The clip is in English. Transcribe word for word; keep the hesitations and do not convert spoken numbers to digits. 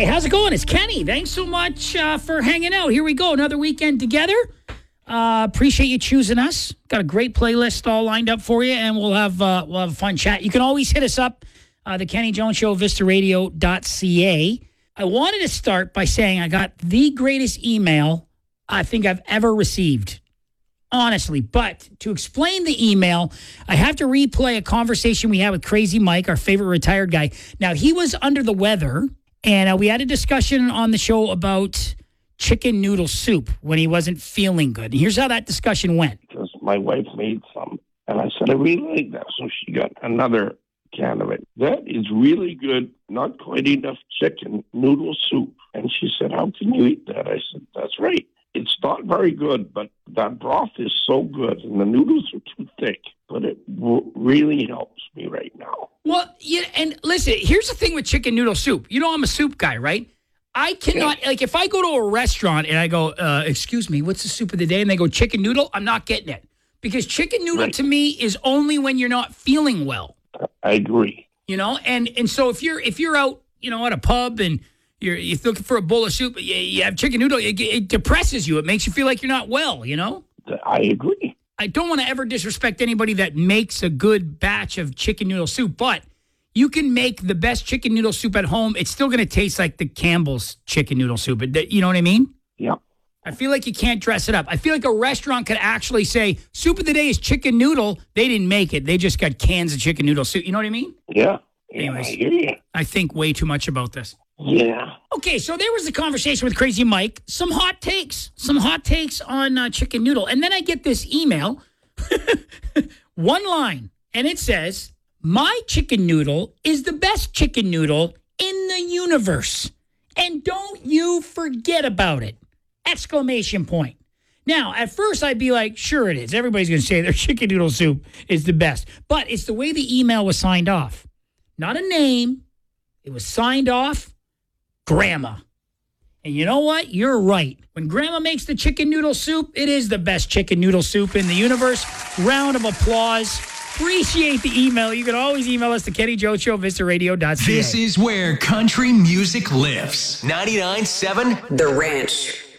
Hey, how's it going? It's Kenny. Thanks so much uh, for hanging out. Here we go. Another weekend together. Uh, appreciate you choosing us. Got a great playlist all lined up for you, and we'll have uh, we'll have a fun chat. You can always hit us up, uh, the Kenny Jones Show, vista radio dot c a. I wanted to start by saying I got the greatest email I think I've ever received, honestly. But to explain the email, I have to replay a conversation we had with Crazy Mike, our favorite retired guy. Now, he was under the weather, and uh, we had a discussion on the show about chicken noodle soup when he wasn't feeling good. And here's how that discussion went. Because my wife made some, and I said, I really like that. So she got another can of it. That is really good, not quite enough chicken noodle soup. And she said, how can you eat that? I said, that's right. It's not very good, but that broth is so good, and the noodles are too thick. But it w- really helps me right now. Well, yeah, and listen, here's the thing with chicken noodle soup. You know I'm a soup guy, right? I cannot, yeah. like, if I go to a restaurant and I go, uh, excuse me, what's the soup of the day? And they go chicken noodle, I'm not getting it. Because chicken noodle right. to me is only when you're not feeling well. I agree. You know, and and so if you're if you're out, you know, at a pub and you're you're looking for a bowl of soup, you, you have chicken noodle, it, it depresses you. It makes you feel like you're not well, you know? I agree. I don't want to ever disrespect anybody that makes a good batch of chicken noodle soup, but you can make the best chicken noodle soup at home. It's still going to taste like the Campbell's chicken noodle soup. You know what I mean? Yeah. I feel like you can't dress it up. I feel like a restaurant could actually say, soup of the day is chicken noodle. They didn't make it. They just got cans of chicken noodle soup. You know what I mean? Yeah. Anyways, I hear you. I think way too much about this. Yeah. Okay, so there was the conversation with Crazy Mike. Some hot takes. Some hot takes on uh, chicken noodle. And then I get this email, one line, and it says, my chicken noodle is the best chicken noodle in the universe. And don't you forget about it. Exclamation point. Now, at first, I'd be like, sure it is. Everybody's going to say their chicken noodle soup is the best. But it's the way the email was signed off. Not a name. It was signed off, Grandma. And you know what? You're right. When Grandma makes the chicken noodle soup, it is the best chicken noodle soup in the universe. Round of applause. Appreciate the email. You can always email us to Kenny Jones Show, vista radio dot c a. This is where country music lives. ninety-nine point seven The Ranch.